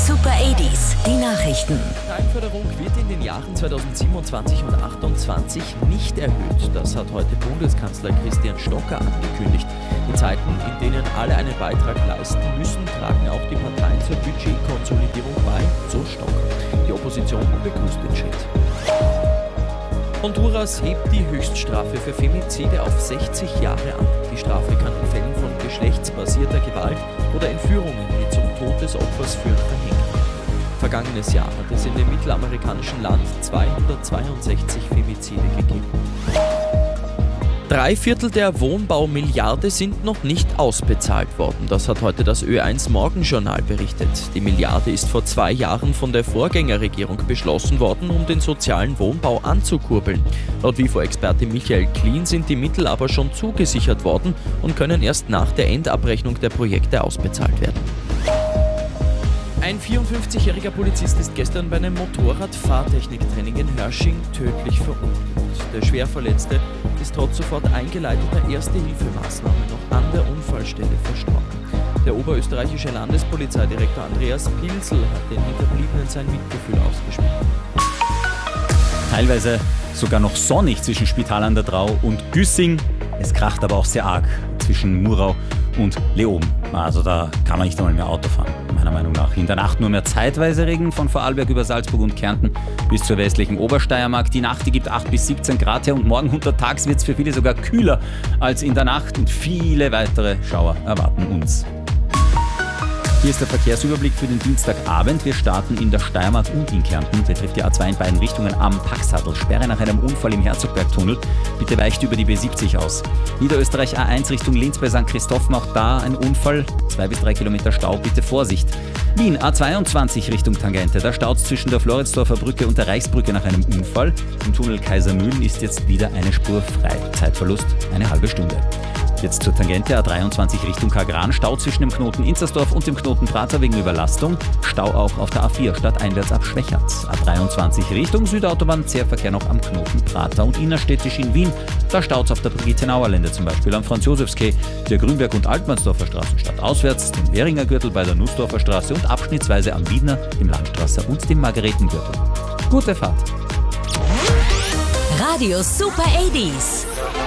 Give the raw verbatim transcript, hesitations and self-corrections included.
Super achtziger, die Nachrichten. Die Teilförderung wird in den Jahren zweitausendsiebenundzwanzig und achtundzwanzig nicht erhöht. Das hat heute Bundeskanzler Christian Stocker angekündigt. In Zeiten, in denen alle einen Beitrag leisten müssen, tragen auch die Parteien zur Budgetkonsolidierung bei, so Stocker. Die Opposition begrüßt den Schritt. Honduras hebt die Höchststrafe für Femizide auf sechzig Jahre an. Die Strafe kann in Fällen von geschlechtsbasierter Gewalt oder Entführungen, die zum Tod des Opfers führen, verhängt werden. Vergangenes Jahr hat es in dem mittelamerikanischen Land zweihundertzweiundsechzig Femizide gegeben. Drei Viertel der Wohnbaumilliarde sind noch nicht ausbezahlt worden. Das hat heute das Ö eins Morgenjournal berichtet. Die Milliarde ist vor zwei Jahren von der Vorgängerregierung beschlossen worden, um den sozialen Wohnbau anzukurbeln. Laut WIFO-Experte Michael Klien sind die Mittel aber schon zugesichert worden und können erst nach der Endabrechnung der Projekte ausbezahlt werden. Ein vierundfünfzigjähriger Polizist ist gestern bei einem Motorradfahrtechniktraining in Hörsching tödlich verunglückt. Der Schwerverletzte ist trotz sofort eingeleiteter Erste-Hilfemaßnahme noch an der Unfallstelle verstorben. Der oberösterreichische Landespolizeidirektor Andreas Pilsel hat den Hinterbliebenen sein Mitgefühl ausgesprochen. Teilweise sogar noch sonnig zwischen Spital an der Drau und Güssing. Es kracht aber auch sehr arg zwischen Murau und Leoben. Also da kann man nicht einmal mehr Auto fahren, meiner Meinung nach. In der Nacht nur mehr zeitweise Regen von Vorarlberg über Salzburg und Kärnten bis zur westlichen Obersteiermark. Die Nacht, die gibt acht bis siebzehn Grad her und morgen untertags wird es für viele sogar kühler als in der Nacht und viele weitere Schauer erwarten uns. Hier ist der Verkehrsüberblick für den Dienstagabend. Wir starten in der Steiermark und in Kärnten. Betrifft die A zwei in beiden Richtungen am Paxhatl. Sperre nach einem Unfall im Herzogbergtunnel. Bitte weicht über die B siebzig aus. Niederösterreich A eins Richtung Linz bei Sankt Christophen. Auch da ein Unfall. Zwei bis drei Kilometer Stau. Bitte Vorsicht. Wien A zweiundzwanzig Richtung Tangente. Da staut es zwischen der Floridsdorfer Brücke und der Reichsbrücke nach einem Unfall. Im Tunnel Kaisermühlen ist jetzt wieder eine Spur frei. Zeitverlust eine halbe Stunde. Jetzt zur Tangente A dreiundzwanzig Richtung Kagran. Stau zwischen dem Knoten Inzersdorf und dem Knoten Prater wegen Überlastung. Stau auch auf der A vier stadteinwärts ab Schwächert. A dreiundzwanzig Richtung Südautobahn. Zähverkehr noch am Knoten Prater und innerstädtisch in Wien. Da staut es auf der Brigitte-Nauer-Lände zum Beispiel am Franz-Josefs-Quai, der Grünberg- und Altmannsdorfer Straßen stadtauswärts, dem Währinger Gürtel bei der Nussdorfer Straße und abschnittsweise am Wiedner, dem Landstrasser und dem Margaretengürtel. Gute Fahrt! Radio Super achtziger.